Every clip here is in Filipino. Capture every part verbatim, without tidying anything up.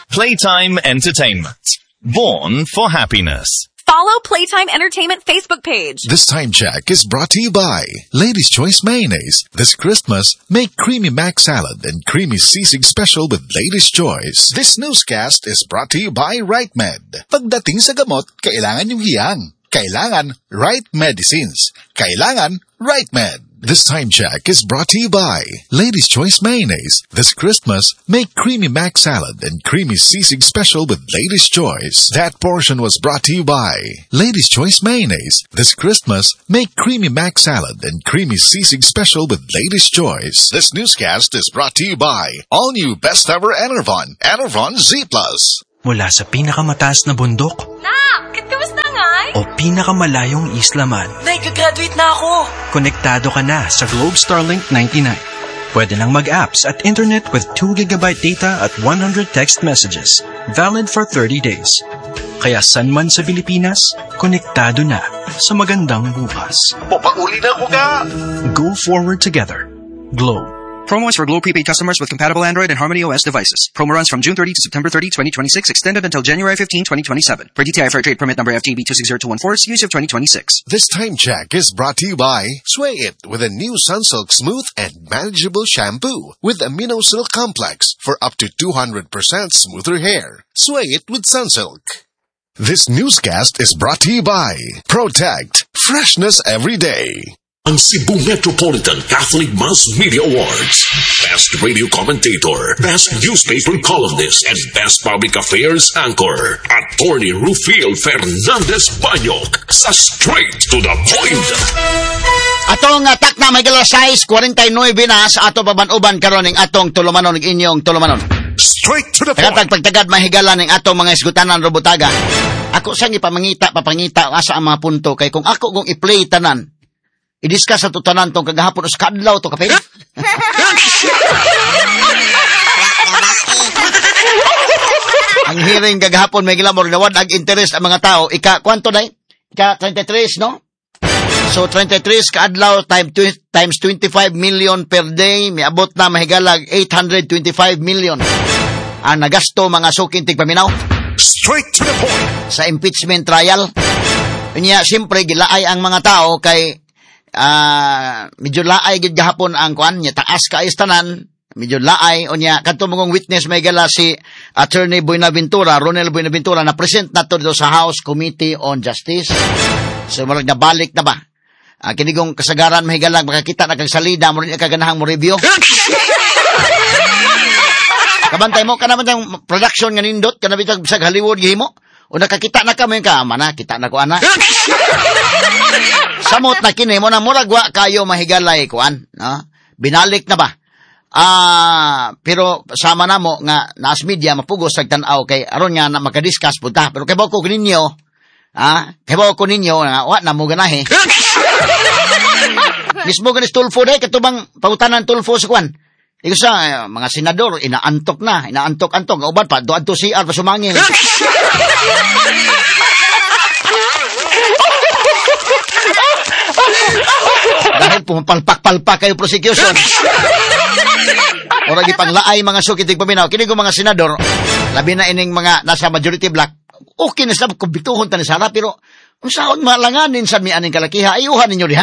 Playtime Entertainment. Born for happiness. Follow Playtime Entertainment Facebook page. This time check is brought to you by Lady's Choice Mayonnaise. This Christmas, make Creamy Mac Salad and Creamy Sisig Special with Lady's Choice. This newscast is brought to you by RightMed. Pagdating sa gamot, kailangan yung hiyang. Kailangan Right Medicines. Kailangan RightMed. This time check is brought to you by Lady's Choice Mayonnaise. This Christmas, make Creamy Mac Salad and Creamy Sisig Special with Lady's Choice. That portion was brought to you by Lady's Choice Mayonnaise. This Christmas, make Creamy Mac Salad and Creamy Sisig Special with Lady's Choice. This newscast is brought to you by All New Best Ever Enervon. Enervon Z Plus. Mula sa pinakamataas na bundok Nak! Kamusta nga? o pinakamalayong isla man, Nag-graduate na ako! konektado ka na sa Globe Starlink ninety-nine. Pwede lang mag-apps at internet with two gigabyte data at one hundred text messages. Valid for thirty days. Kaya san man sa Pilipinas, konektado na sa magandang bukas. Papauli na ko ka! Go forward together. Globe. Promo is for Globe prepaid customers with compatible Android and Harmony O S devices. Promo runs from June thirtieth to September thirtieth, twenty twenty-six, extended until January fifteenth, twenty twenty-seven. Per D T I Fair Trade Permit number F T B two six zero two one four, series of twenty twenty-six. This time check is brought to you by Sway It with a new Sunsilk Smooth and Manageable Shampoo with Amino Silk Complex for up to two hundred percent smoother hair. Sway It with Sunsilk. This newscast is brought to you by Protect. Freshness every day. Ang Cebu Metropolitan Catholic Mass Media Awards. Best Radio Commentator, Best Newspaper Columnist, and Best Public Affairs Anchor. Attorney Rufil Fernandez Banyok sa Straight to the Point. Atong atak na may galas size forty-nine na sa ato paban-uban karon ning atong tulumanon ning inyong tulumanon. Straight to the point. Katag pagtagad mahigala ning atong mga isgutanan robutaga. Ako sang ipamangita papangita asa ang mga punto kay kung ako kung i-play tanan i-discuss sa tutanan tong kagahapon sa kadlaw to kapay. Ang hearing kagahapon may gilabor nawad ag interest ang mga tao ika kwanto na ika thirty-three no? So thirty-three kaadlaw time times twenty-five million per day miabot na mahigalag eight hundred twenty-five million ang nagasto mga suking tigpaminaw. Straight to the point. Sa impeachment trial. Kanya siyempre gilaay ang mga tao kay Ah, uh, medyo laay gid gahapon ang kuan nya taas ka tanan, medyo laay unya kadto mong witness may gala si Attorney Buenaventura, Ronel Buenaventura na present nato dito sa House Committee on Justice. So murag nabalik na ba? Ah, uh, kinigong kasagaran mahigalang makakita na kag salida mo rin kaganahang mo review. Kabantay mo kana man ang production nga nindot kana bitag sa Hollywood gihimo. O nakakita na kami ka, mana, kita na ko ana. Samot na kini mo na muragwa kayo mahigalay kuan, no? Binalik na ba? Ah, pero sama na mo nga nas media mapugos sa tan-aw kay aron nga na makadiscuss punta. Pero kay ko ninyo, ah, kay ko ninyo nga wa na mo ganahe. Mismo ganis tulfo day katubang pangutanan tulfo sa kuan. Iko sa uh, mga senador inaantok na, inaantok-antok uban pa do adto C R pa sumangil. Dahil pumapalpak-palpak kayo prosecution. Ora gipanglaay mga sukitig paminaw kini go mga senador, labi na ining mga nasa majority block. Okay na sab kumbituhon ta ni Sara pero unsaon malanganin sa mi aning kalakiha ayuhan ninyo diha.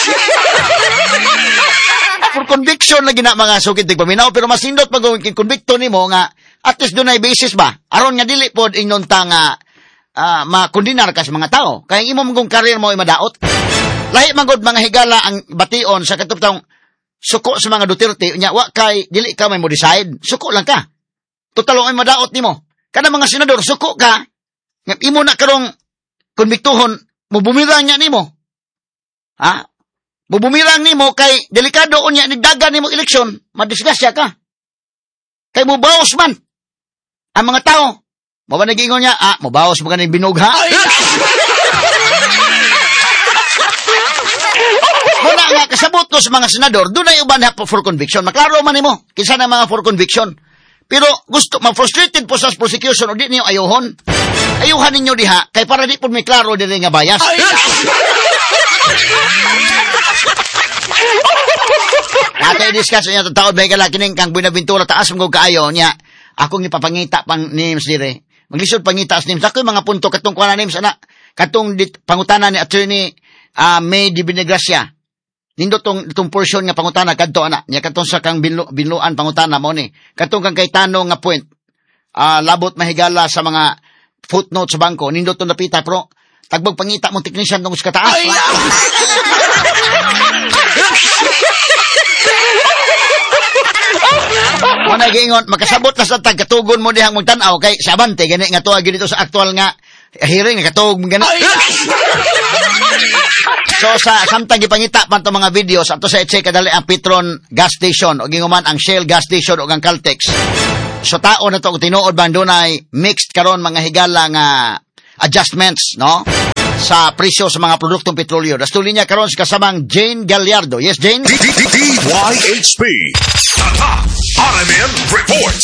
For conviction na gina mga sukid tigpaminaw pero masindot pag convicto nimo nga at least dunay basis ba aron nga dili pod ingnon ta nga uh, makondinar ka sa mga tao kay imo mong career mo ay madaot lahi man gud mga higala ang bation sa katuptong suko sa mga Duterte nya wa kay dili ka may mo decide suko lang ka total ay madaot nimo kada mga senador suko ka nga imo na karong konbiktohon mo bumirang nya nimo ha. Bubumirang nimo kay delikado unya nigdagan nimo eleksyon, madisgrasya ka. Kay mubaos man ang mga tao. Mo ba nagingon niya, ah, mubaos mo kaning binug ha? Muna nga kasabot ko sa mga senador, doon ay uban ha for conviction. Maklaro man nimo, kinsa na mga for conviction. Pero gusto, ma-frustrated po sa prosecution o di niyo ayuhon. Ayuhan ninyo diha, kay para di po may klaro din nga bias. Ato i-discuss niya taon may kalakining kang Buenaventura taas mong kaayo niya akong ipapangita pang names dire. Maglisod pangita as names. Ako yung mga punto katong kuha na names, ana. Katong dit, pangutana ni attorney uh, May Di Binagracia. Nindo tong, tong portion nga pangutana, kadto ana. Nya katong sa kang binlo, binluan pangutana mo ni. Katong kang kay tanong nga point. Uh, labot mahigala sa mga footnote sa bangko. Nindo tong napita, pero tagbag pangita mong technician tong sa kataas. Mana gingon makasabot na sa tagkatugon mo dihang magtan-aw kay sa abante gani nga tuwa dito sa actual nga hearing nga katug gani. So sa samtang gipangita man to mga videos ato sa i-check kadali ang Petron gas station o ginguman ang Shell gas station o ang Caltex. So tao na to tinuod man dunay mixed karon mga higala nga adjustments, no? Sa presyo sa mga produktong petrolyo. Dastuli niya karon sa kasamang Jane Gallardo. Yes, Jane? D Y H P Tata R M N Report.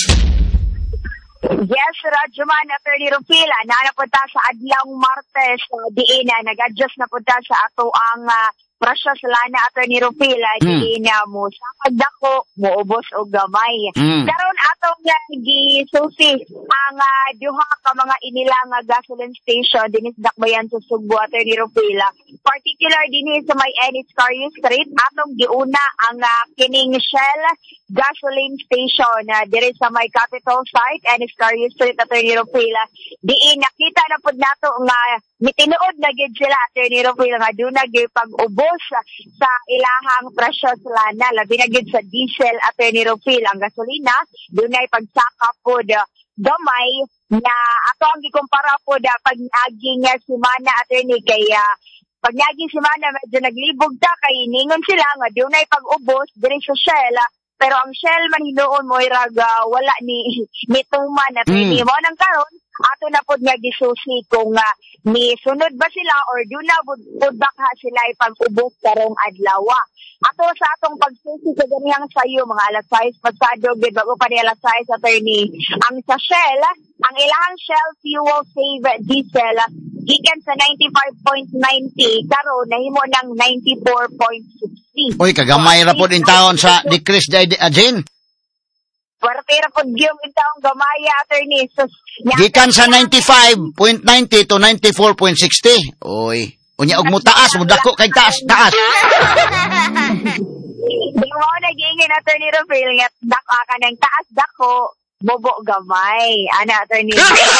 Yes, Radyoman, Attorney Rufila, naanapunta sa Adlang Martes, uh, diin na nag-adjust na punta sa ato ang uh, presyo sa lana, Attorney Rufila, mm. diin na mo sa pagdako, muubos o gamay. Mm. Karon atong nga gisusi ang uh, duha ka mga inilang uh, gasoline station dinis dakbayan sa Subo, Attorney Rufila. Particular din sa may Ennis Carew Street, atong giuna ang uh, kining Shell gasoline station uh, dire sa may capital site, Ennis Carew Street, Attorney Rufila. Diin nakita na pud nato nga mitinuod na gid sila, Attorney Rufila, nga doon na gid pag-ubos sa ilahang presyo sa lana, labi na gid sa diesel, Attorney Rufila. Ang gasolina doon ay pagsaka pod uh, gamay na ato ang gikumpara pod uh, pag-aging uh, semana, Attorney, kaya pag naging semana medyo naglibog ta kay ningon sila nga doon ay pag-ubos dire sa Shell. Pero ang Shell man hinuon mo iraga wala ni nituman na pwede mo nang karon ato na pod nga gisusi kung uh, ni sunod ba sila or doon na pud baka sila ipag-ubos karong adlaw. Ato sa atong pagsusi sa ganihang sayo mga alas sais pasado gid bago pa ni alas sais, Attorney. Ang sa Shell, ang ilahang Shell Fuel Save Diesel gikan sa ninety-five point ninety karon nahimo ng ninety-four point sixty. Oy, kagamay ra pod in taon sa decrease di uh, Jane. Parte ra pod gyud in taon gamaya, Attorney. So, gikan sa ninety-five point ninety to ninety-four point sixty. Oy, unya og mo taas, mo dako kay taas, taas. Di mo na gingin, Attorney Rufil, nga dako ka ng taas dako, bobo gamay. Ana, Attorney.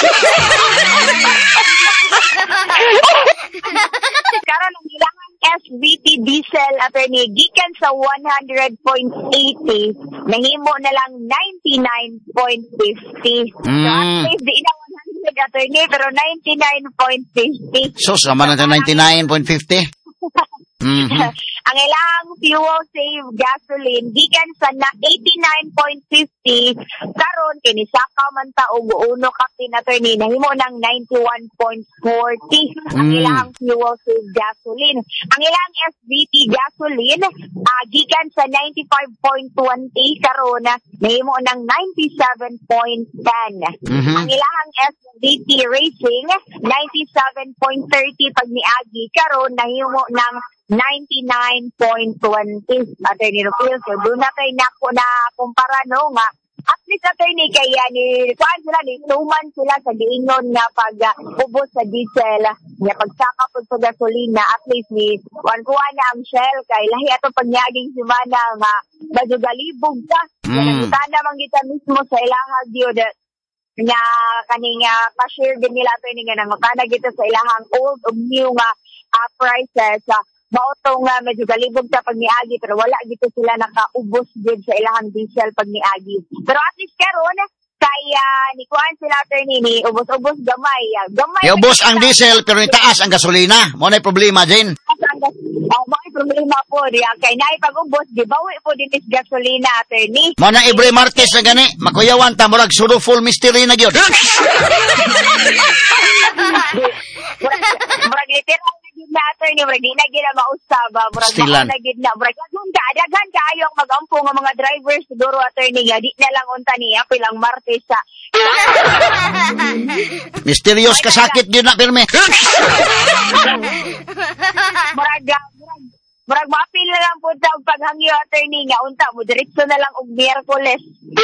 Karon ang ilangan S V T diesel, Attorney, gikan sa one hundred point eighty, nahimo na lang ninety-nine point fifty. Mm. So at least di na one hundred, Attorney, pero ninety-nine point fifty. So sama na sa ninety-nine point fifty. Mm-hmm. Ang ilang fuel save gasoline gikan sa na eighty-nine point fifty karon kini saka man ta og uno ka Attorney nahimo ng ninety-one point forty ang mm. ilang fuel save gasoline. Ang ilang S V T gasoline uh, gikan sa ninety-five point twenty karon nahimo ng ninety-seven point ten. Mm-hmm. Ang ilang S V T racing ninety-seven point thirty pag niagi karon nahimo ng ninety-nine point twenty, Attorney Rufil. So, doon na kayo na, na kumpara, no, nga. At least, Attorney, kaya ni, kuhaan sila, ni, tuman sila sa diingon nga pag uh, ubos sa diesel, nga pagsaka po sa gasolina, at least ni, kuhaan na ang Shell, kay lahi ato pagyaging simana nga, medyo galibog ka. Mm. Nakita naman kita mismo sa ilahang diod, nga kaning uh, pa-share din nila, Attorney, nga nangutana kita sa ilahang old o new nga uh, prices, uh, maotong uh, medyo galibog sa pagniagi pero wala gito sila nakaubos gid sa ilahang diesel pagniagi. Pero at least karon kaya ni kuan sila, Attorney, ni ubos-ubos gamay. Gamay. Ubos ang diesel pero itaas ang gasolina. Mo na problema, Jane. Oh, may problema po diya kay naay pag-ubos di bawi po din is gasolina, Attorney. Mo na every Martes na gani makuyawan ta murag suro full mystery na gyud. Murag literal na, Attorney, murag di na gina mausaba, murag mao na gid na, murag daghan ka, daghan kaayo ang magampo nga mga drivers siguro, Attorney, nga di na lang unta niya pilang Martes sa. Mysterious ka sakit gyud na pirme. Murag murag Murag mapil na lang po sa paghangyo attorney nga unta mo diretso na lang og Miyerkules.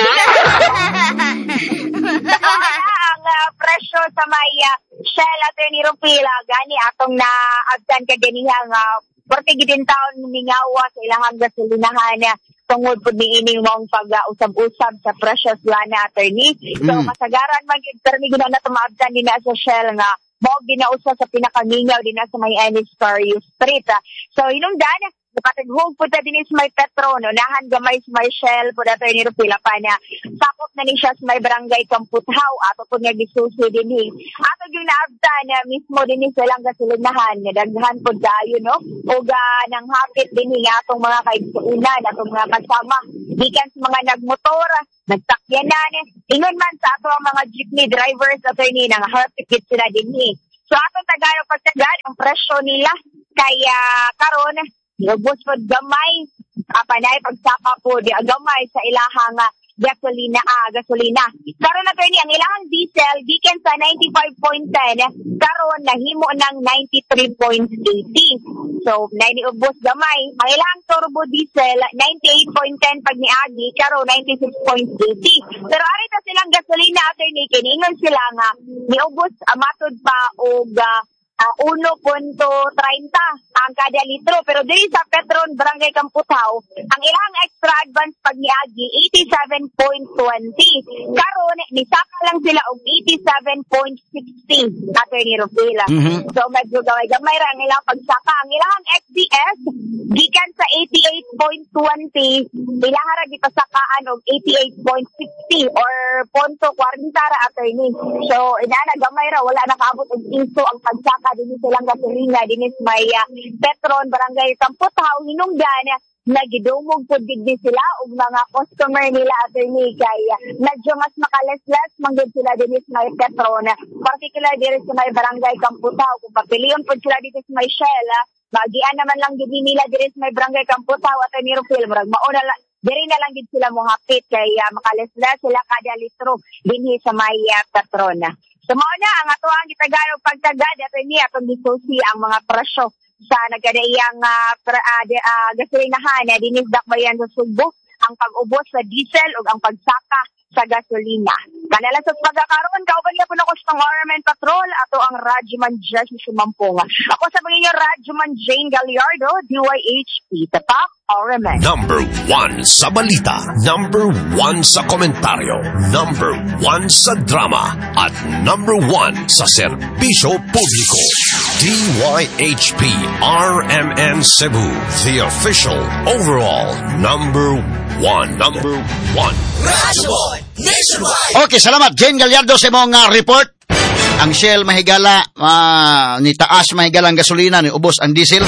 Ang uh, presyo sa may uh, Shell attorney Rupila gani atong na agtan ka ganihang uh, porte gidin taon mingawa sa ilang gasolinahan uh, tungod po ni ining mong pag-usab-usab sa precious lana attorney. So mm. kasagaran man gyud permi gina na tumaabtan din na sa Shell nga mo ginausa sa pinakamingaw din na sa may Ennis Carius Street. Ah. So, hinungdan, napatag-hog po na din is may Petro, no? Nahan gamay sa may Shell po na ito ni Rupila pa na sakop na ni siya sa may barangay Kamputhaw. Ato po nga gisusi din eh. Ato yung naabta na mismo din is silang gasolinahan. Nadaghan po tayo, no? O ga nang hapit din eh atong mga kaigsuunan, atong mga kasama. Gikan sa mga nagmotor, nagtakyanan eh. Ingon man sa ato ang mga jeepney drivers attorney nang hard-ticket sila din eh. So ato tagayo pagtagal ang presyo nila kaya karon nilubos po gamay apanay pagsaka po di gamay sa ilahang uh, gasolina ah gasolina. Karon attorney ang ilahang diesel gikan sa ninety-five point one zero karon nahimo ng ninety-three point eight zero. So nainiubos gamay ang ilahang turbo diesel ninety-eight point one zero pag niagi karon ninety-six point eight zero. Pero ari ta silang gasolina attorney kiningon sila nga niubos uh, matod pa og uh, Uh, one point three zero ang kada litro. Pero diri sa Petron Barangay Kamputhaw, ang ilang extra advance pag niagi eighty-seven point two zero. Karon nisaka lang sila og eighty-seven point six zero attorney Rupila. Mm-hmm. So medyo gamay-gamay ra ang ilang pagsaka. Ang ilang X D S gikan sa eighty-eight point two zero, ilang ra gipasakaan og eighty-eight point six zero or ponto forty ra attorney. So inana gamay ra wala nakaabot og iso ang pagsaka din silang gasolina dinis may uh, Petron Barangay Kamputhaw hinungdan nagidumog po digdi sila og mga customer nila attorney kaya medyo mas makalaslas manggid sila dinis may Petron particular diri sa may Barangay Kamputhaw kung papiliyon po sila dito sa may Shell magian naman lang gid nila diri sa may Barangay Kamputhaw attorney Rufil murag mauna lang diri na lang gid sila mo hapit kaya makalaslas sila kada litro dinhi sa may uh, Petron. So mao na ang ato ang gitagayog pagtagad ato ni atong gisusi ang mga presyo sa nagadaiyang uh, uh, uh, gasolinahan na dinis dakbayan sa Sugbo ang pag-ubos sa diesel ug ang pagsaka sa gasolina. Kanala sa pagkakaroon kauban niya po na kustong Orman Patrol ato ang Radyoman Jesse Sumampunga. Ako sa mga inyo Radyoman Jane Gallardo, D Y H P, Tapak, Orman. Number one sa balita, number one sa komentaryo, number one sa drama, at number one sa serbisyo publiko. D Y H P R M N Cebu, the official overall number one. Number one. Radyoman Nationwide. Okay, salamat Jane Gallardo sa mong uh, report. Ang Shell mahigala, uh, ni taas mahigala ang gasolina, ni ubos ang diesel.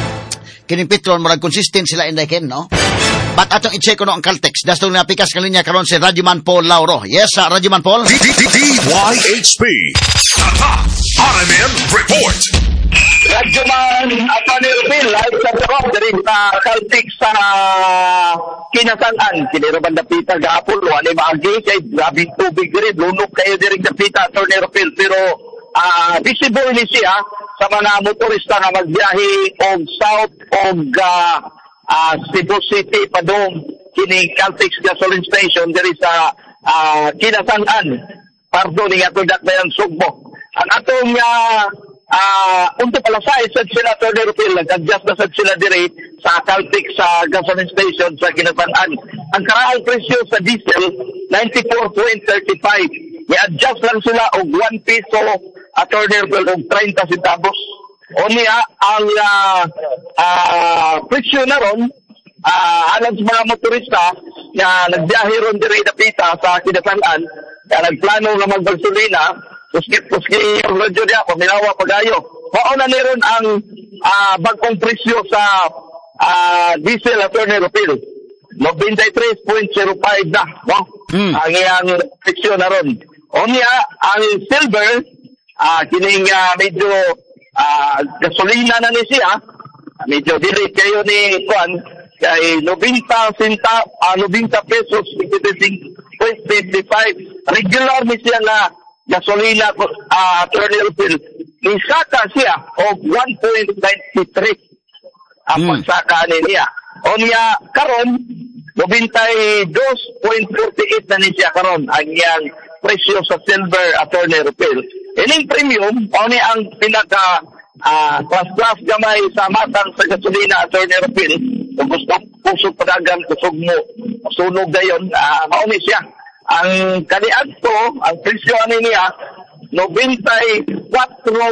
Kining Petron, marag consistent sila in the ken, no? But atong i-check ko no ang Caltex. Dasto na pikas kalinya karon si Radyoman Paul Lauro. Yes, uh, Radyoman Paul. D Y H P. Tata R M N Report. Radyoman Attorney Rufil, live sa Bukog, dari sa Caltex sa Kinasalan. Kiniroban na pita gapon, wala maagi, kay grabing tubig rin, lunok kayo dari sa pita, Attorney Rufil. Pero uh, visible ni siya sa mga motorista na magbiyahe og south og uh, uh, Cebu City padong kining Caltex gasoline station diri sa uh, Kinasalan. Pardon ni ato dakbayan Sugbo. Ang atong uh, uh, unto pala sa isa sila Attorney Rufil, nag-adjust na sad sila diri sa Caltex sa gasoline station sa Kinasalan. Ang karaang presyo sa diesel ninety-four point three five. I-adjust lang sila og one piso Attorney Rufil og thirty centavos. O niya ang uh, uh, presyo na ron uh, alam sa mga motorista na nagbiyahe ron diri na pita sa Kinasalan na nagplano na maggasolina puskit-puski yung radyo niya paminawa pagayo. Mauna niron ang uh, bagong presyo sa uh, diesel Attorney Rufil ninety-three point zero five na no? mm. ang iyang presyo na ron. O niya ang silver uh, kining uh, medyo uh, gasolina na ni siya medyo dili kayo ni Juan kay ninety centa uh, ninety pesos fifty-six point fifty-five regular ni siya na gasolina uh, Attorney Rufil isaka siya og one point nine three ang Hmm. pagsaka niya. O niya, karon, ninety-two point four eight na niya karon ang iyang presyo sa silver attorney refill. Ining premium, o niya ang pinaka ah class-class gamay sa matang sa gasolina attorney refill. Kung gusto pusog padagan, kusog mo, sunog gayon, uh, mauni siya. Ang kaniadto, ang presyo ani niya, ninety-four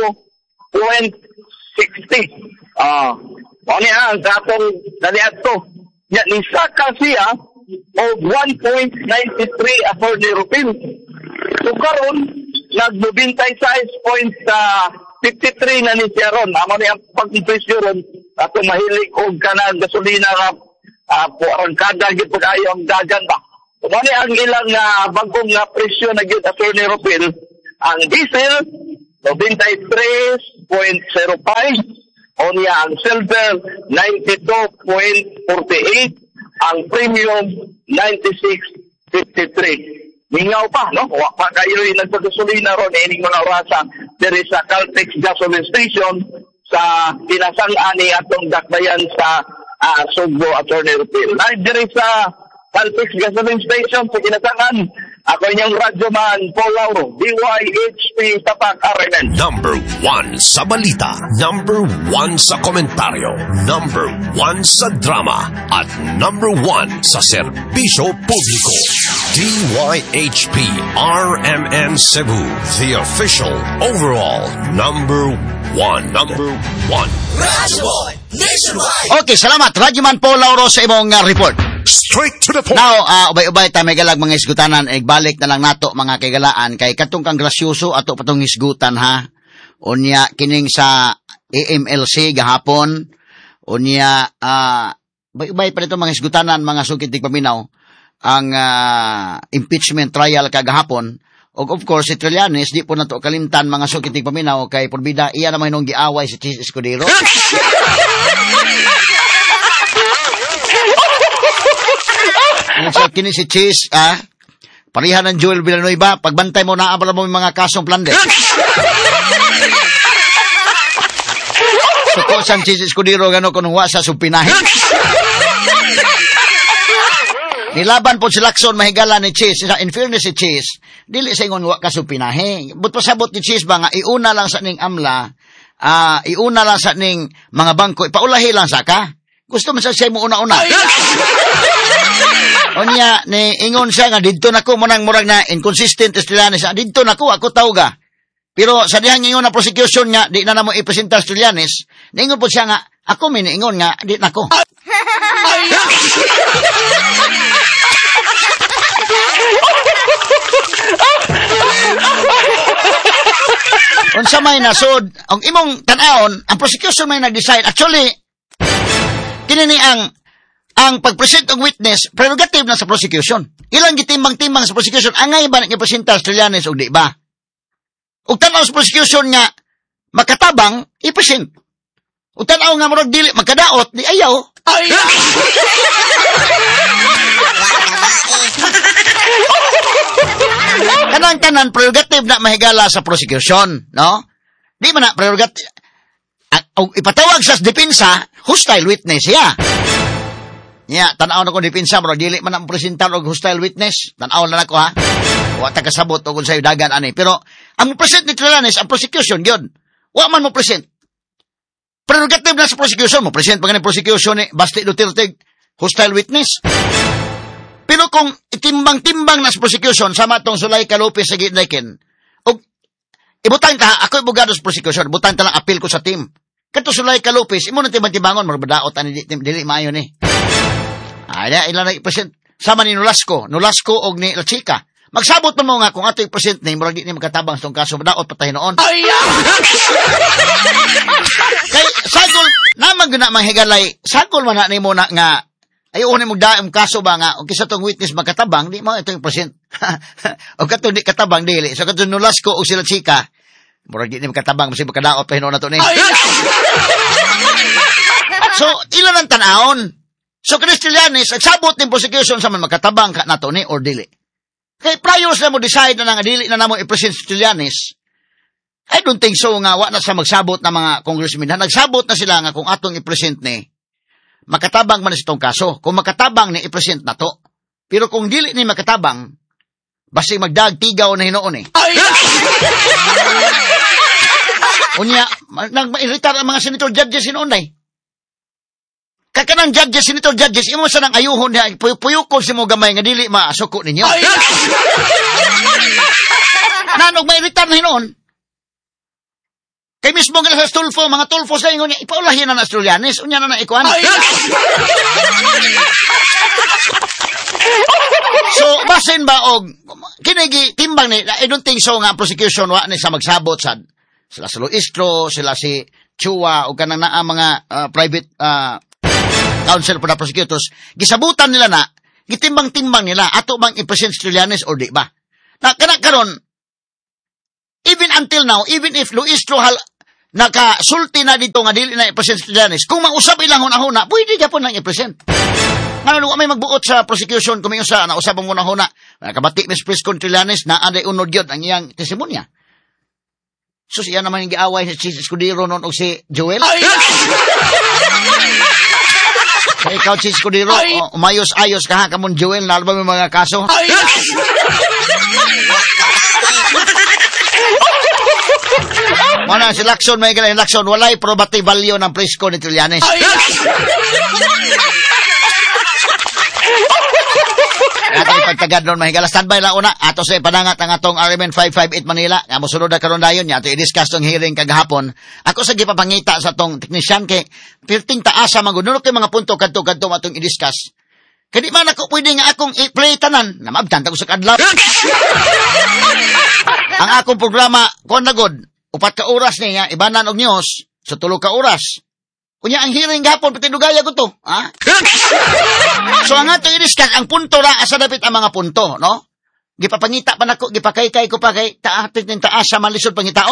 point six zero. Ah, uh, niya ang katong kaniadto. Ya nisaka siya o one point nine three attorney refill. So karon nag-ninety-six point fifty-three na ni siya ron. Amo ni ang pag-presyo ron ato mahilig og kanang gasolina nga uh, po aron kada gid pag-ayo ang dagan ba. Amo ni ang ilang uh, bagong nga presyo na gyud attorney refill. Ang diesel ninety-three point zero five, o niya ang silver ninety-two point four eight, ang premium ninety-six point fifty-three. Mingaw pa, no? Wa pa kayo yung nagpagasolina ron, eh, ining mga orasa, diri sa Caltex Gasoline Station, sa pinasang-ani atong dakbayan sa uh, Sugbo Attorney Refill. Live diri sa Caltex Gasoline Station, sa kinasangan, ako inyong radyoman, Paul Lauro, D Y H P Tapak R M N. Number one sa balita, number one sa komentaryo, number one sa drama, at number one sa serbisyo publiko. D Y H P R M N Cebu, the official overall number one. Number one. Radyoboy Nationwide. Okay, salamat. Radyoman Paul Lauro sa imong uh, report. Straight to the point. Now, uh, ubay-ubay ta may galag mga isgutanan, eh, balik na lang nato mga kagalaan kay katong kang grasyoso ato patong isgutan ha. Unya kining sa A M L C gahapon. Unya uh, ubay-ubay pa nito mga isgutanan mga sugid tigpaminaw ang uh, impeachment trial kagahapon. Og of course si Trillanes di po nato kalimtan mga sugid tigpaminaw kay porbida iya naman nung giaway si Chis Escudero. So, kini si Chis, ah, parihan ng Joel Villanueva, pagbantay mo na abala mo yung mga kasong plande. So, ko sang Chis Escudero, gano'n kung huwa sa supinahin. Nilaban po si Lacson, mahigala ni Chis. In fairness si Chis, dili sa ingon huwa ka supinahin. But pasabot ni Chis ba nga, iuna lang sa ning amla, ah, iuna lang sa ning mga bangko, ipaulahi lang sa ka. Gusto man sa siya mo una-una. Onya ni ingon siya nga didto nako munang murag na inconsistent Trillanes. Didto nako ako tawga. Pero sa dihang ingon na prosecution nga di na namo ipresenta Trillanes, niingon po siya nga ako min ingon nga di nako. Unsa may nasod ang imong tan-aon, ang prosecution may nag-decide actually kini ni ang ang pag-present og witness, prerogative na sa prosecution. Ilang gitimbang-timbang sa prosecution, angay ba nag-presenta sa Trillanes o di ba? Ug tanaw sa prosecution nga, makatabang, i-present. Ug tanaw nga murag dili, magkadaot, di ayaw. Ay! Kanang-tanan, prerogative na mahigala sa prosecution, no? Di man na prerogative. O ipatawag sa depensa, hostile witness siya. Ya, tanaw na ko depensa, bro, dili man ang presentar og hostile witness. Tanaw na nako ha. Wa ta kasabot og unsay dagan ani. Pero ang present ni Trillanes ang prosecution gyud. Wa man mo present. Prerogative na sa prosecution mo present pag ni prosecution ni Basti Duterte hostile witness. Pero kung itimbang-timbang na sa prosecution sama tong Sulay Lopez sa Gidlayken, og ibutang ta ako ibugado sa prosecution, butang ta lang appeal ko sa team. Kato Sulay Lopez, imo na timbang-timbangon mo badaot ani dili maayo ni. Ay, ilan na i-present. Sama ni Nolasco. Nolasco og ni La Chica. Magsabot mo nga kung ato i-present ni, murag di ni magkatabang sa kaso, daot patay noon. Ay, kay, sagol, naman gina manghigalay, sagol man na ni mo na nga, ayaw ni mo daim kaso ba nga, o kisa tong witness magkatabang, di mo ito yung present. O kato di katabang, dili. So kato Nolasco og si La Chica, murag di ni magkatabang, kasi magkadaot patay noon na to ni. So, ilan ang tanaon? So, Trillanes, nagsabot ng prosecution sa man magkatabang ka nato ni or dili. Kay prior na mo decide na nga dili na namo i-present si Trillanes, I don't think so nga wa na sa magsabot na mga congressmen. Nagsabot na sila nga kung atong i-present ni, makatabang man sa itong kaso. Kung makatabang ni i-present na to. Pero kung dili ni makatabang, basi magdag tigaw na hinoon eh. Unya, nag-irritar ang mga senator judges hinoon eh. Kakanang judges, senator judges, imo sa nang ayuhon niya, puyukon si mo gamay nga dili maasuko ninyo. Nanog mairitar na hinoon. Kay mismo nga sa Tulfo, mga Tulfo sa ingon niya, ipaulahin na na Australianes, unya na na ikuan. So, basin ba og kinigi timbang ni, I don't think so nga prosecution wa ni sa magsabot sa sila sa Luistro, sila si Chua o kanang naa mga uh, private uh, counsel for the prosecutors, gisabutan nila na, gitimbang-timbang nila, ato bang i-present Australianes or di ba? Na kana karon, even until now, even if Luistro hal, nakasulti na dito nga dili na i-present Australianes, kung mausap ilang huna-huna, pwede ka po nang i-present. Nga nung may magbuot sa prosecution, kung may usa, na usap ang huna-huna, nakabati Miss Prisco Australianes, na aday unod yun ang iyang testimonya. So siya naman yung giaway si Escudero noon o si Joel. Kaya ikaw si Escudero, oh, umayos-ayos ka ha, kamon Joel, na ba may mga kaso? Mana si Lacson, may ganang Lacson, walay probative value ng Prisco ni Trillanes. Atong pagtagad nun, mahigalas standby lang una. Ato sa ipanangat ang atong R M N five five eight Manila. Nga musunod na karon dayon niya. Ato i-discuss tong hearing kagahapon. Ako sa gipapangita sa tong technician kay pirting taasa magununok kay mga punto kadto-kadto atong i-discuss. Kadi man ako pwede nga akong i-play tanan. Namabtan ta ko sa kadlaw. Ang akong programa, kon na god, upat ka oras niya, ibanan og news, sa tulo ka oras. Kunya ang hearing gapon, pitidugaya ko to. Ha? So ang ato i-discuss, ang punto ra, asa dapit ang mga punto, no? Gipapangita pa nako, gipakay-kay ko pa kay taapit ng taas sa malisod pangitao.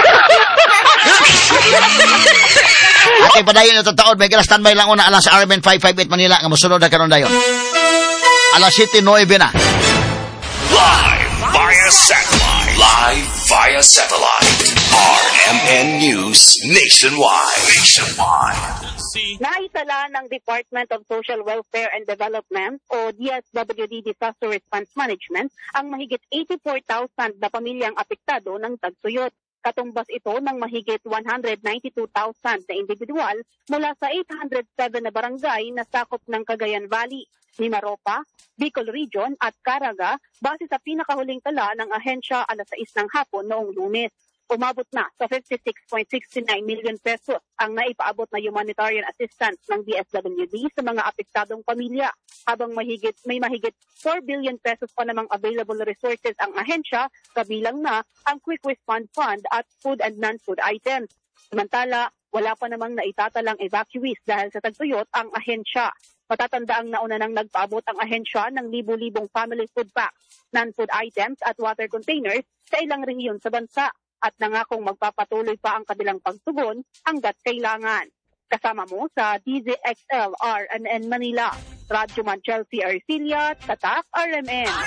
Atay padayon ito taon, may gala standby lang una alang sa R M N five five eight Manila, nga musunod na karon dayon. Alas City nine na. Live via satellite. Live via satellite. R M N News Nationwide. Nationwide. Naitala ng Department of Social Welfare and Development o D S W D Disaster Response Management ang mahigit eighty-four thousand na pamilyang apektado ng tagtuyot. Katumbas ito ng mahigit one hundred ninety-two thousand na individual mula sa eight hundred seven na barangay na sakop ng Cagayan Valley, Mimaropa, Bicol Region at Caraga base sa pinakahuling tala ng ahensya alas sais ng hapon noong Lunes. Umabot na sa fifty-six point six nine million pesos ang naipaabot na humanitarian assistance ng D S W D sa mga apektadong pamilya, habang mahigit, may mahigit four billion pesos pa namang available resources ang ahensya, kabilang na ang Quick Response Fund at food and non-food items. Samantala, wala pa namang naitatalang evacuees dahil sa tagtuyot ang ahensya. Matatandaang nauna nang nagpaabot ang ahensya ng libu-libong family food packs, non-food items at water containers sa ilang rehiyon sa bansa, at nangakong magpapatuloy pa ang kanilang pagtugon hanggat kailangan. Kasama mo sa D Z X L R M N Manila, Radyo Man Chelsea Arcilia, Tatak R M N.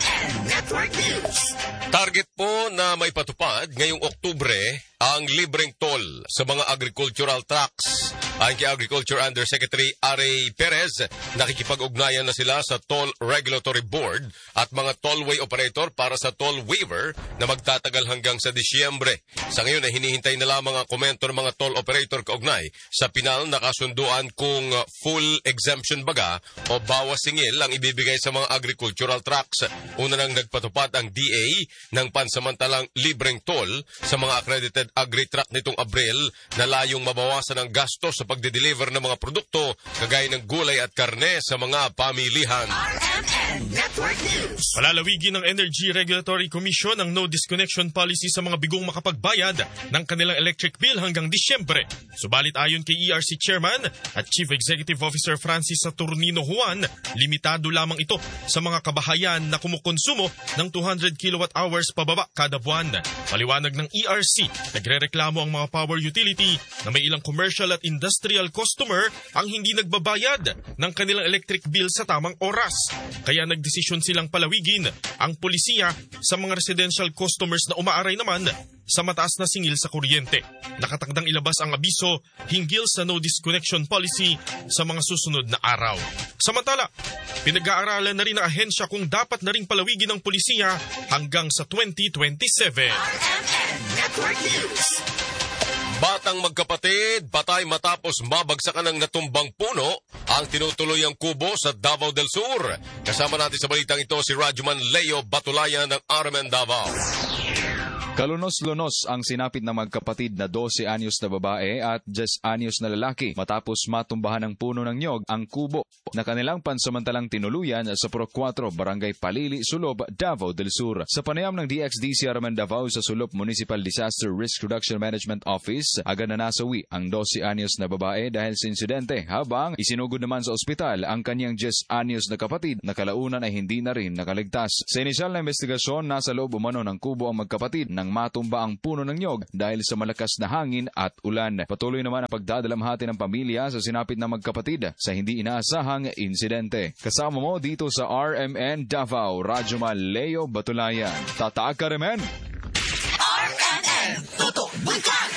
Target po na may patupad ngayong Oktubre ang libreng toll sa mga agricultural trucks. Ayon kay Agriculture Undersecretary Aray Perez, nakikipag-ugnayan na sila sa Toll Regulatory Board at mga tollway operator para sa toll waiver na magtatagal hanggang sa Disyembre. Sa ngayon ay hinihintay na lamang ang komento ng mga toll operator kaugnay sa pinal na kasunduan kung full exemption baga o bawas singil ang ibibigay sa mga agricultural trucks. Una nang nagpatupad ang D A ng pansamantalang libreng toll sa mga accredited agri-truck nitong Abril na layong mabawasan ang gasto sa pagde-deliver ng mga produkto kagaya ng gulay at karne sa mga pamilihan. Palalawigin ng Energy Regulatory Commission ang no disconnection policy sa mga bigong makapagbayad ng kanilang electric bill hanggang Disyembre. Subalit ayon kay E R C Chairman at Chief Executive Officer Francis Saturnino Juan, limitado lamang ito sa mga kabahayan na kumukonsumo ng two hundred kilowatt hours pababa kada buwan. Paliwanag ng E R C, nagrereklamo ang mga power utility na may ilang commercial at industrial customer ang hindi nagbabayad ng kanilang electric bill sa tamang oras. Kaya nagdesisyon silang palawigin ang polisiya sa mga residential customers na umaaray naman sa mataas na singil sa kuryente. Nakatakdang ilabas ang abiso hinggil sa no disconnection policy sa mga susunod na araw. Samantala, pinag-aaralan na rin ng ahensya kung dapat na ring palawigin ng pulisiya hanggang sa twenty twenty-seven. R M N Network News. Batang magkapatid, patay matapos mabagsakan ng natumbang puno ang tinutuloy ang kubo sa Davao del Sur. Kasama natin sa balitang ito si Radyoman Leo Batulayan ng R M N Davao. Kalunos-lunos ang sinapit na magkapatid na twelve anyos na babae at ten anyos na lalaki matapos matumbahan ng puno ng nyog ang kubo na kanilang pansamantalang tinuluyan sa Purok four, Barangay Palili, Sulob, Davao del Sur. Sa panayam ng D X D C R M N Davao sa Sulob Municipal Disaster Risk Reduction Management Office, agad na nasawi ang twelve anyos na babae dahil sa insidente, habang isinugod naman sa ospital ang kanyang ten anyos na kapatid na kalaunan ay hindi na rin nakaligtas. Sa inisyal na investigasyon, nasa loob umano ng kubo ang magkapatid nang matumba ang puno ng nyog dahil sa malakas na hangin at ulan. Patuloy naman ang pagdadalamhati ng pamilya sa sinapit na magkapatid sa hindi inaasahang insidente. Kasama mo dito sa R M N Davao, Radyoman Leo Batulayan. Tataak ka rin, R M N Tutok Bulkan.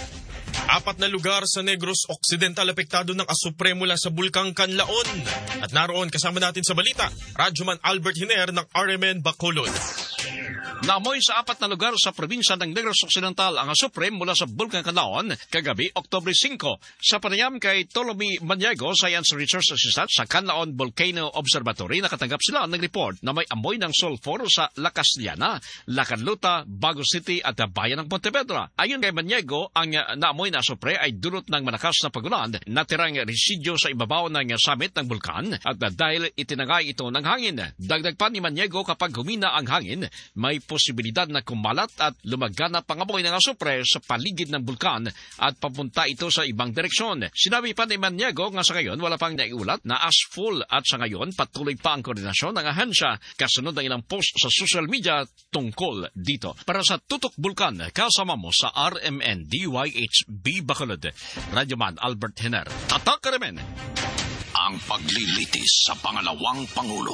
Apat na lugar sa Negros Occidental apektado ng asupre mula sa Bulkang Kanlaon. At naroon kasama natin sa balita, Radyoman Albert Hiner ng R M N Bacolod. Namoy sa apat na lugar sa probinsya ng Negros Occidental ang asupre mula sa Bulkang Kanlaon kagabi Oktubre five. Sa panayam kay Tolomi Maniego, Science Research Assistant sa Kanlaon Volcano Observatory, nakatanggap sila ng report na may amoy ng sulfur sa La Castellana, La Carlota, Bago City at bayan ng Pontevedra. Ayon kay Maniego, ang naamoy na asupre ay dulot ng malakas na pagulan na tirang residyo sa ibabaw ng summit ng bulkan at dahil itinangay ito ng hangin. Dagdag pa ni Maniego, kapag humina ang hangin, may posibilidad na kumalat at lumagana pangamoy ng asupre sa paligid ng bulkan at papunta ito sa ibang direksyon. Sinabi pa ni Maniego nga sa ngayon wala pang naiulat na ashful at sa ngayon patuloy pa ang koordinasyon ng ahensya kasunod ng ilang post sa social media tungkol dito. Para sa Tutok Bulkan, kasama mo sa R M N D Y H B Bacolod, Radyoman Albert Hiner. Tatak ka rin. Ang paglilitis sa pangalawang Pangulo.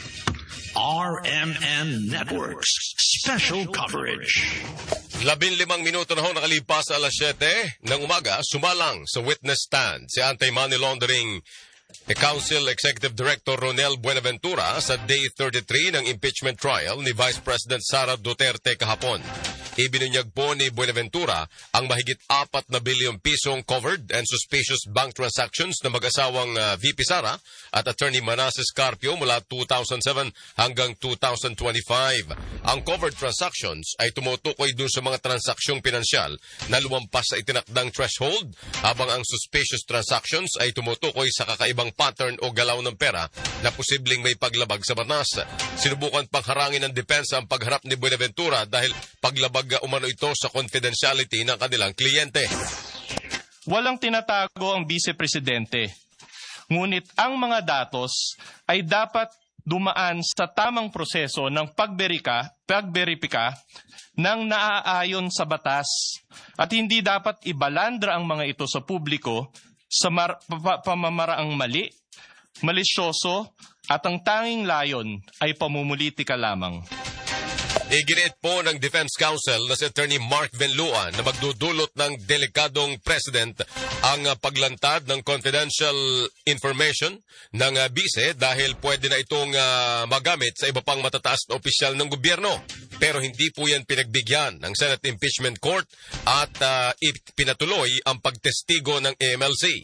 R M N Networks Special Coverage. Labing limang minuto na ho nakalipas sa alas siyete ng umaga, sumalang sa witness stand si Anti-Money Laundering Council Executive Director Ronel Buenaventura sa Day thirty-three ng impeachment trial ni Vice President Sara Duterte kahapon. Ibinunyag po ni Buenaventura ang mahigit apat na bilyong pisong covered and suspicious bank transactions na mag-asawang uh, V P Sara at Attorney Manasseh Carpio mula two thousand seven hanggang two thousand twenty-five. Ang covered transactions ay tumutukoy dun sa mga transaksyong pinansyal na lumampas sa itinakdang threshold, habang ang suspicious transactions ay tumutukoy sa kakaibang pattern o galaw ng pera na posibleng may paglabag sa batas. Sinubukan pang harangin ng depensa ang pagharap ni Buenaventura dahil paglabag umano ito sa confidentiality ng kanilang kliyente. Walang tinatago ang Vice Presidente. Ngunit ang mga datos ay dapat dumaan sa tamang proseso ng pagberika, pagberipika ng naaayon sa batas at hindi dapat ibalandra ang mga ito sa publiko sa mar- pa- pamamaraang mali, malisyoso at ang tanging layon ay pamumulitika lamang. Iginiit po ng Defense Counsel na si Attorney Mark Venlua na magdudulot ng delikadong precedent ang paglantad ng confidential information ng uh, bise dahil pwede na itong uh, magamit sa iba pang matataas na opisyal ng gobyerno. Pero hindi po yan pinagbigyan ng Senate Impeachment Court at uh, pinatuloy ang pagtestigo ng A M L C.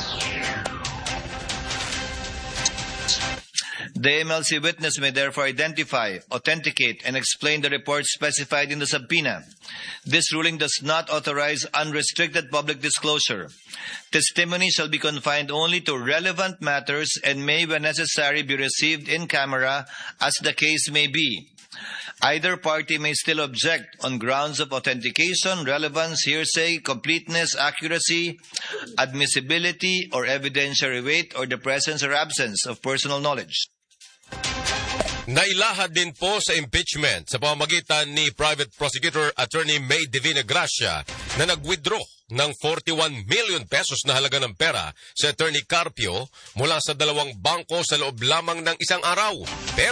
The M L C witness may therefore identify, authenticate, and explain the reports specified in the subpoena. This ruling does not authorize unrestricted public disclosure. Testimony shall be confined only to relevant matters and may, when necessary, be received in camera as the case may be. Either party may still object on grounds of authentication, relevance, hearsay, completeness, accuracy, admissibility, or evidentiary weight, or the presence or absence of personal knowledge. Nailahad din po sa impeachment sa pamamagitan ni Private Prosecutor Attorney May Divina Gracia na nag-withdraw ng forty-one million pesos na halaga ng pera sa Attorney Carpio mula sa dalawang bangko sa loob lamang ng isang araw. Pero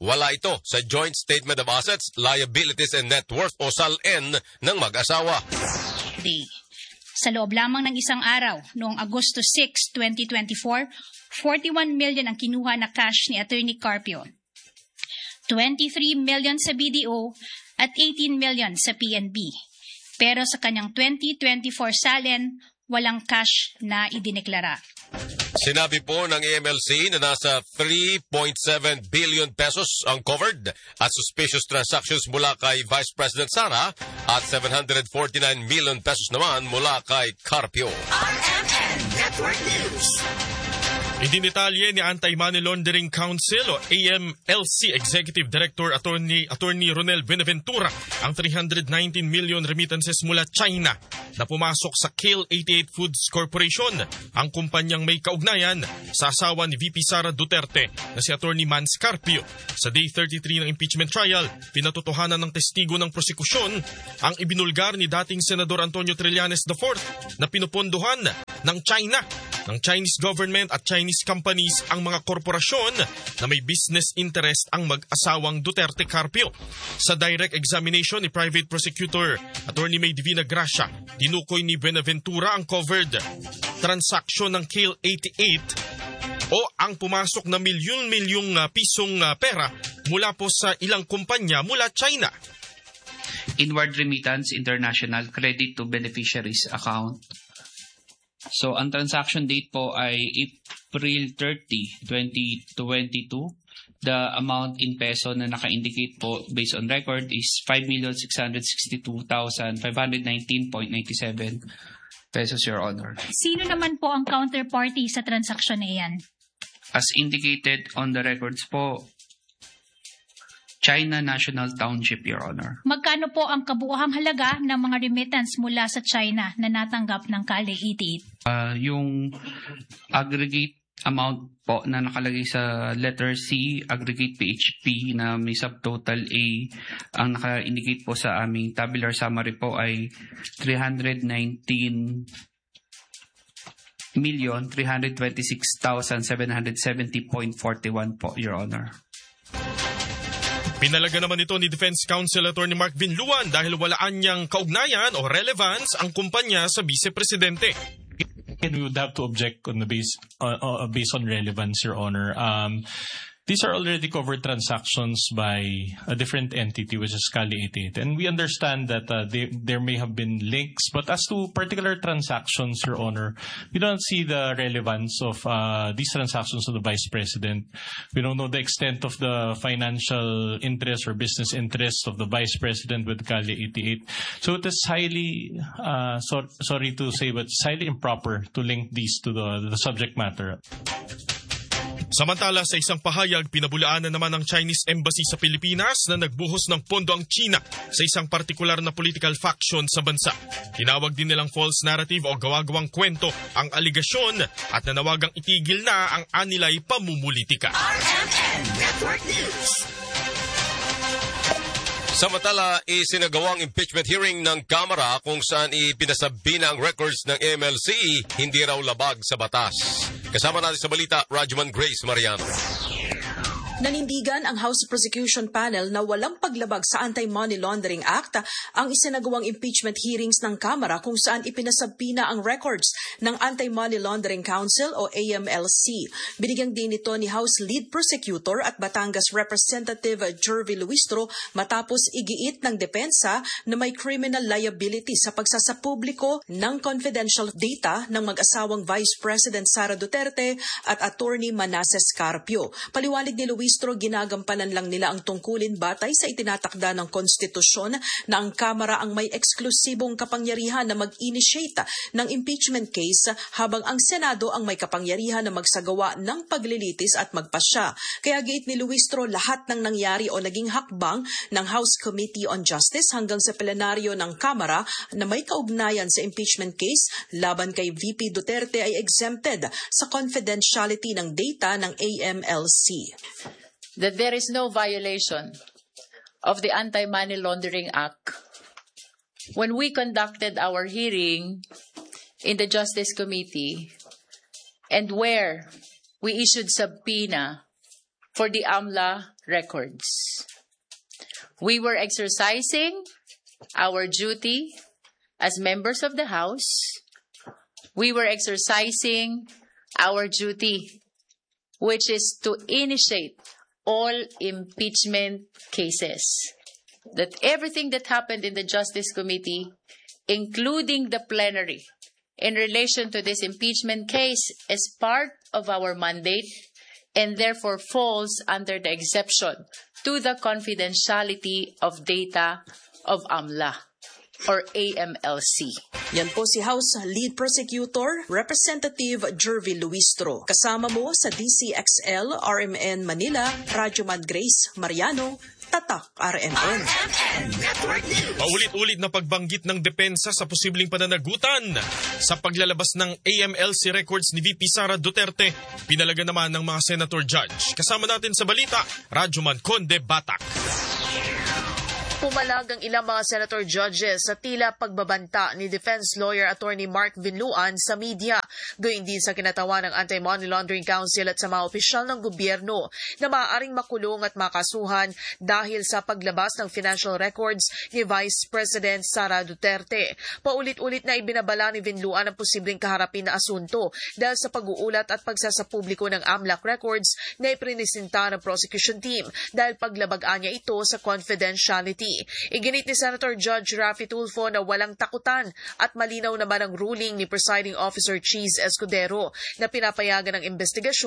wala ito sa Joint Statement of Assets, Liabilities and Net Worth o S A L N ng mag-asawa. Day. Sa loob lamang ng isang araw, noong Agosto six, twenty twenty-four, forty-one million ang kinuha na cash ni Attorney Carpio. twenty-three million sa B D O at eighteen million sa P N B. Pero sa kanyang twenty twenty-four S A L N, walang cash na idineklara. Sinabi po ng A M L C na nasa three point seven billion pesos ang covered at suspicious transactions mula kay Vice President Sara at seven hundred forty-nine million pesos naman mula kay Carpio. R M N Network News. Idinitalye ni Anti-Money Laundering Council o A M L C Executive Director Attorney, Attorney Ronel Benaventura ang three hundred nineteen million remittances mula China na pumasok sa Kale eighty-eight Foods Corporation, ang kumpanyang may kaugnayan sa asawa ni V P Sara Duterte na si Attorney Mans Carpio. Sa Day thirty-three ng impeachment trial, pinatotohanan ng testigo ng prosekusyon ang ibinulgar ni dating Senador Antonio Trillanes the fourth na pinupondohan ng China, ng Chinese government at Chinese companies ang mga korporasyon na may business interest ang mag-asawang Duterte Carpio. Sa direct examination ni Private Prosecutor Attorney May Divina Gracia, dinukoy ni Benaventura ang covered transaction ng Kale eighty-eight o ang pumasok na milyon-milyong uh, pisong uh, pera mula po sa ilang kumpanya mula China. Inward remittance, international credit to beneficiaries account. So, ang transaction date po ay April thirtieth, twenty twenty-two. The amount in peso na naka-indicate po based on record is five million six hundred sixty-two thousand five hundred nineteen point nine seven pesos, Your Honor. Sino naman po ang counterparty sa transaction na iyan? As indicated on the records po, China National Township, Your Honor. Magkano po ang kabuuhang halaga ng mga remittance mula sa China na natanggap ng Kale eighty-eight? Uh, yung aggregate amount po na nakalagay sa letter C, aggregate P H P na may subtotal A, ang naka-indicate po sa aming tabular summary po ay three hundred nineteen million three hundred twenty-six thousand seven hundred seventy point four one po, Your Honor. Pinalaga naman ito ni Defense Counsel Attorney Mark Vinluan dahil walaan niyang kaugnayan o relevance ang kumpanya sa Vice-Presidente. And we would have to object on the base uh, uh, based on relevance, Your Honor. Um, these are already covered transactions by a different entity, which is Kale eighty-eight. And we understand that uh, they, there may have been links, but as to particular transactions, Your Honor, we don't see the relevance of uh, these transactions to the Vice President. We don't know the extent of the financial interest or business interest of the Vice President with Kale eighty-eight. So it is highly, uh, so, sorry to say, but it's highly improper to link these to the, the subject matter. Samantala, sa isang pahayag, pinabulaan na naman ng Chinese Embassy sa Pilipinas na nagbuhos ng pondo ang China sa isang partikular na political faction sa bansa. Tinawag din nilang false narrative o gawa-gawang kwento ang aligasyon at nanawagang itigil na ang anilay pamumulitika. R M N Network News. Samantala, isinagawang impeachment hearing ng Kamara kung saan ipinasabi na ang records ng A M L C hindi raw labag sa batas. Kasama natin sa balita, Rajman Grace Mariano. Nanindigan ang House Prosecution Panel na walang paglabag sa Anti-Money Laundering Act ang isinagawang impeachment hearings ng Kamara kung saan ipinasabina ang records ng Anti-Money Laundering Council o A M L C. Binigyang din ito ni House Lead Prosecutor at Batangas Representative Jervy Luistro matapos igiit ng depensa na may criminal liability sa pagsasapubliko ng confidential data ng mag-asawang Vice President Sara Duterte at Attorney Manasseh Carpio. Paliwanag ni Luistro, ginagampanan lang nila ang tungkulin batay sa itinatakda ng konstitusyon na ang Kamara ang may eksklusibong kapangyarihan na mag-initiate ng impeachment case habang ang Senado ang may kapangyarihan na magsagawa ng paglilitis at magpasya. Kaya giit ni Luistro, lahat ng nangyari o naging hakbang ng House Committee on Justice hanggang sa plenaryo ng Kamara na may kaugnayan sa impeachment case laban kay V P Duterte ay exempted sa confidentiality ng data ng A M L C. That there is no violation of the Anti-Money Laundering Act. When we conducted our hearing in the Justice Committee and where we issued subpoena for the AMLA records. We were exercising our duty as members of the House. We were exercising our duty, which is to initiate all impeachment cases. That everything that happened in the Justice Committee, including the plenary, in relation to this impeachment case is part of our mandate and therefore falls under the exception to the confidentiality of data of AMLA or A M L C. Yan po si House Lead Prosecutor, Representative Jervy Luistro. Kasama mo sa D C X L, R M N Manila, Radyoman Grace Mariano, Tatak R M N. Paulit-ulit na pagbanggit ng depensa sa posibleng pananagutan sa paglalabas ng A M L C records ni V P Sara Duterte, pinalaga naman ng mga senator judge. Kasama natin sa balita, Radyoman Conde Batak. Pumalag ang ilang mga senator judges sa tila pagbabanta ni defense lawyer attorney Mark Vinluan sa media, gayon din sa kinatawan ng Anti-Money Laundering Council at sa mga opisyal ng gobyerno na maaaring makulong at makasuhan dahil sa paglabas ng financial records ni Vice President Sara Duterte. Paulit-ulit na ibinabala ni Vinluan ang posibleng kaharapin na asunto dahil sa pag-uulat at pagsasapubliko ng AMLAC records na iprinisinta ng prosecution team dahil paglabagaan niya ito sa confidentiality. Iginit ni Senator Judge Raffy Tulfo na walang takutan at malinaw naman ang ruling ni Presiding Officer Cheese Escudero na pinapayagan ng investigasyon